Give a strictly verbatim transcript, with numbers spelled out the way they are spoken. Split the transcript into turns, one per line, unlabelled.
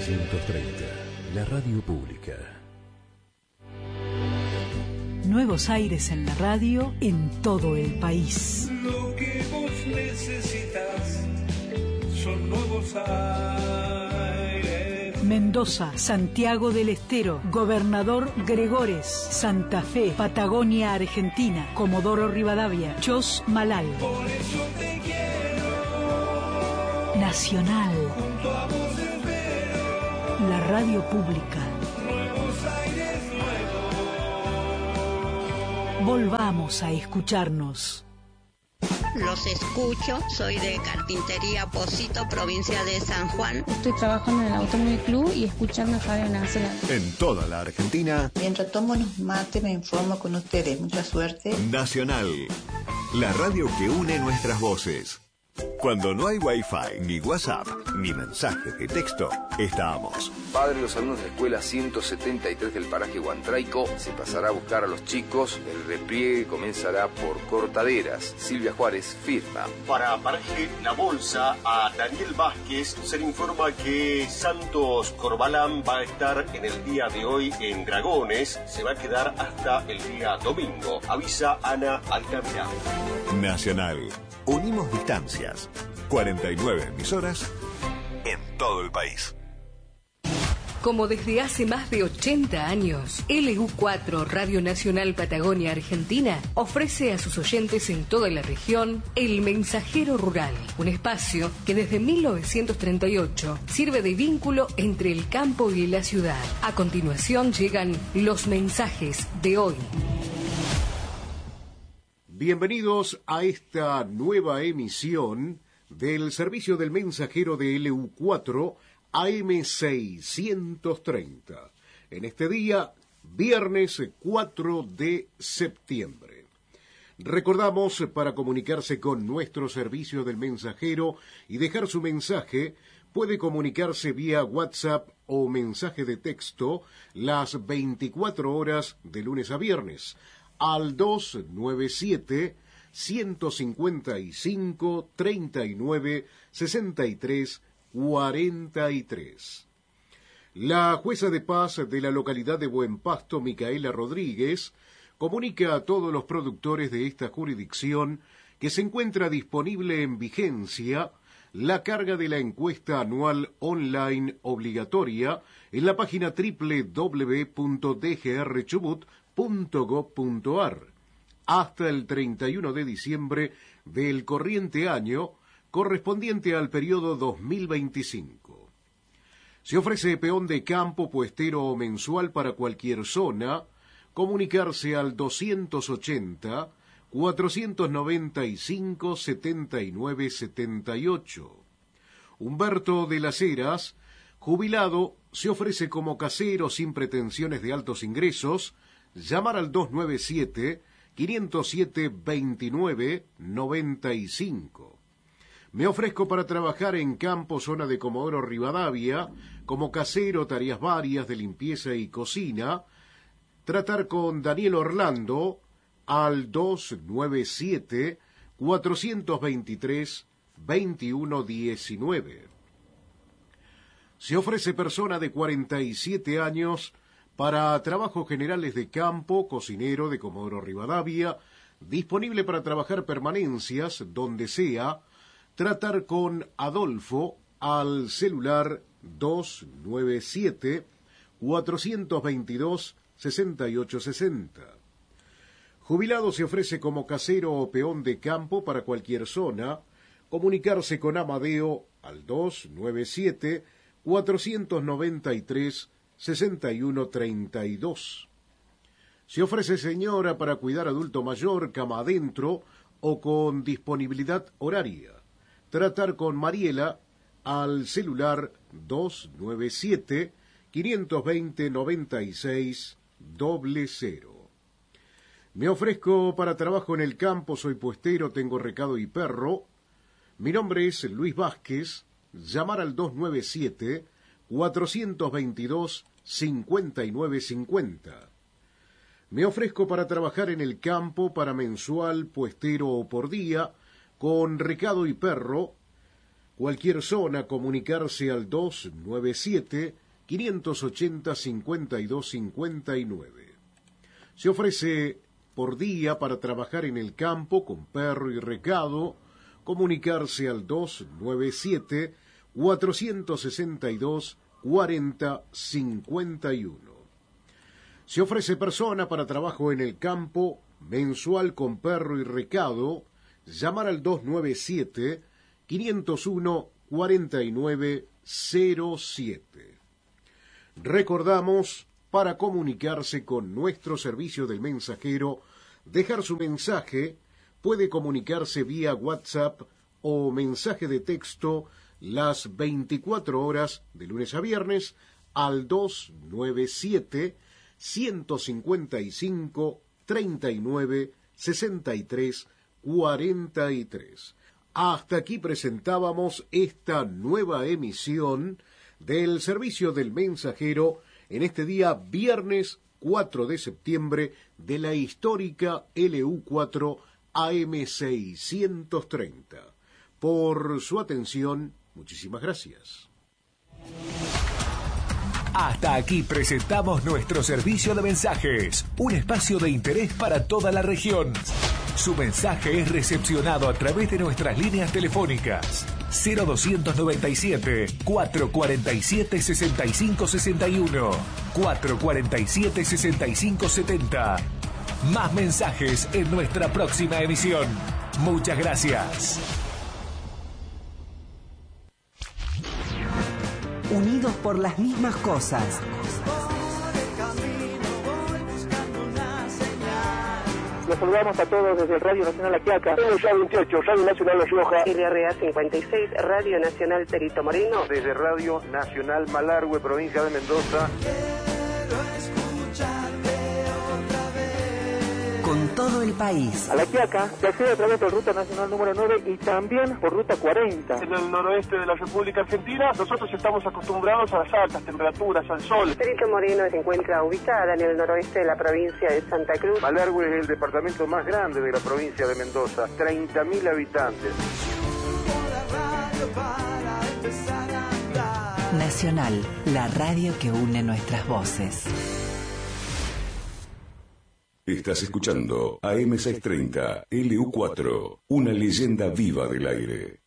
seiscientos treinta, la radio pública.
Nuevos aires en la radio en todo el país.
Lo que vos necesitas son nuevos aires.
Mendoza, Santiago del Estero, Gobernador Gregores, Santa Fe, Patagonia, Argentina, Comodoro Rivadavia, Chos Malal.
Por eso te quiero.
Nacional.
Junto a vos espero.
La radio pública.
Nuevos aires, nuevos.
Volvamos a escucharnos.
Los escucho, soy de Carpintería Pocito, provincia de San Juan.
Estoy trabajando en el Automóvil Club y escuchando Radio Nacional.
En toda la Argentina.
Mientras tomo unos mates me informo con ustedes. Mucha suerte.
Nacional, la radio que une nuestras voces. Cuando no hay Wi-Fi, ni WhatsApp, ni mensajes de texto, estamos.
Padre, los alumnos de la escuela ciento setenta y tres del paraje Huantraico se pasará a buscar a los chicos. El repliegue comenzará por Cortaderas. Silvia Juárez firma.
Para paraje La Bolsa, a Daniel Vázquez se le informa que Santos Corbalán va a estar en el día de hoy en Dragones. Se va a quedar hasta el día domingo. Avisa Ana Altamira.
Nacional. Unimos distancias. cuarenta y nueve emisoras en todo el país.
Como desde hace más de ochenta años, L U cuatro Radio Nacional Patagonia Argentina ofrece a sus oyentes en toda la región El Mensajero Rural, un espacio que desde mil novecientos treinta y ocho sirve de vínculo entre el campo y la ciudad. A continuación llegan los mensajes de hoy.
Bienvenidos a esta nueva emisión del servicio del mensajero de L U cuatro A M seiscientos treinta. En este día, viernes cuatro de septiembre. Recordamos, para comunicarse con nuestro servicio del mensajero y dejar su mensaje, puede comunicarse vía WhatsApp o mensaje de texto las veinticuatro horas de lunes a viernes al dos nueve siete, uno cinco cinco, tres nueve, seis tres cuarenta y tres. La jueza de paz de la localidad de Buen Pasto, Micaela Rodríguez, comunica a todos los productores de esta jurisdicción que se encuentra disponible en vigencia la carga de la encuesta anual online obligatoria en la página doble u doble u doble u punto d g r chubut punto gob punto a r hasta el treinta y uno de diciembre del corriente año correspondiente al periodo dos mil veinticinco. Se ofrece peón de campo, puestero o mensual para cualquier zona. Comunicarse al doscientos ochenta, cuatrocientos noventa y cinco, setenta y nueve setenta y ocho. Humberto de las Heras, jubilado, se ofrece como casero sin pretensiones de altos ingresos. Llamar al dos nueve siete, cinco cero siete, dos nueve nueve cinco. Me ofrezco para trabajar en campo, zona de Comodoro Rivadavia, como casero, tareas varias de limpieza y cocina. Tratar con Daniel Orlando al dos nueve siete, cuatro dos tres, dos uno uno nueve. Se ofrece persona de cuarenta y siete años para trabajos generales de campo, cocinero de Comodoro Rivadavia, disponible para trabajar permanencias donde sea. Tratar con Adolfo al celular dos nueve siete, cuatro dos dos, seis ocho seis cero. Jubilado se ofrece como casero o peón de campo para cualquier zona. Comunicarse con Amadeo al dos nueve siete, cuatro nueve tres, seis uno tres dos. Se ofrece señora para cuidar adulto mayor, cama adentro o con disponibilidad horaria. Tratar con Mariela al celular dos nueve siete, cinco dos cero, nueve seis cero cero. Me ofrezco para trabajo en el campo, soy puestero, tengo recado y perro. Mi nombre es Luis Vázquez. Llamar al dos nueve siete, cuatro dos dos, cinco nueve cinco cero. Me ofrezco para trabajar en el campo, para mensual, puestero o por día, con recado y perro. cualquier zona, comunicarse al dos nueve siete, cinco ocho cero, cinco dos cinco nueve. Se ofrece por día para trabajar en el campo con perro y recado, comunicarse al dos nueve siete, cuatro seis dos, cuatro cero cinco uno. Se ofrece persona para trabajo en el campo, mensual con perro y recado, llamar al dos nueve siete, cinco cero uno, cuatro nueve cero siete. Recordamos, para comunicarse con nuestro servicio del mensajero, dejar su mensaje, puede comunicarse vía WhatsApp o mensaje de texto las veinticuatro horas de lunes a viernes al dos nueve siete, ciento cincuenta y cinco, treinta y nueve, sesenta y tres, cuarenta y tres. Hasta aquí presentábamos esta nueva emisión del servicio del mensajero en este día viernes cuatro de septiembre de la histórica L U cuatro A M seiscientos treinta. Por su atención, muchísimas gracias.
Hasta aquí presentamos nuestro servicio de mensajes, un espacio de interés para toda la región. Su mensaje es recepcionado a través de nuestras líneas telefónicas cero dos nueve siete, cuatro cuatro siete, seis cinco seis uno, cuatro cuatro siete, seis cinco siete cero. Más mensajes en nuestra próxima emisión. Muchas gracias.
Unidos por las mismas cosas.
Los saludamos a todos desde Radio Nacional La Quiaca, R A veintiocho, Radio Nacional La Rioja,
R R A cincuenta y seis, Radio Nacional Perito Moreno,
desde Radio Nacional Malargüe, provincia de Mendoza.
Con todo el país.
A La Quiaca se accede a través de Ruta Nacional número nueve y también por Ruta cuarenta.
En el noroeste de la República Argentina, nosotros estamos acostumbrados a las altas temperaturas, al sol.
Perito Moreno se encuentra ubicada en el noroeste de la provincia de Santa Cruz.
Malargüe es el departamento más grande de la provincia de Mendoza, treinta mil habitantes.
Nacional, la radio que une nuestras voces.
Estás escuchando A M seiscientos treinta, L U cuatro, una leyenda viva del aire.